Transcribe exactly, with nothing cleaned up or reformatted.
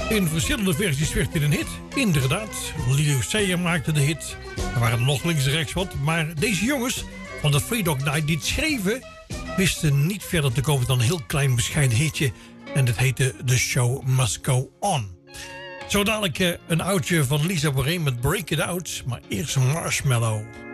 In verschillende versies werd dit een hit. Inderdaad, Leo Sayer maakte de hit. Er waren nog links en rechts wat. Maar deze jongens van de Three Dog Night die het schreven, wisten niet verder te komen dan een heel klein bescheiden hitje. En dat heette The Show Must Go On. Zo dadelijk een oudje van Lisa Bonet met Break It Out. Maar eerst een Marshmallow.